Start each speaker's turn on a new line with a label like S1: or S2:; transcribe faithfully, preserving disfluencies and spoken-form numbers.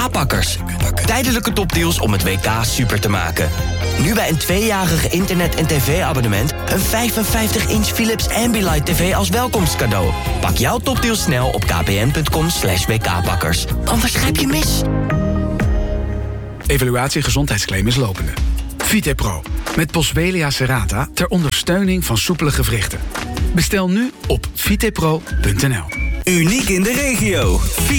S1: K-pakkers. Tijdelijke topdeals om het W K super te maken. Nu bij een tweejarig internet- en tv-abonnement... een vijfenvijftig inch Philips Ambilight T V als welkomstcadeau. Pak jouw topdeals snel op kpn.com slash wkpakkers. Anders grijp je mis.
S2: Evaluatie gezondheidsclaim is lopende. Vitepro, met Boswellia serrata ter ondersteuning van soepele gewrichten. Bestel nu op vitepro punt n l.
S3: Uniek in de regio.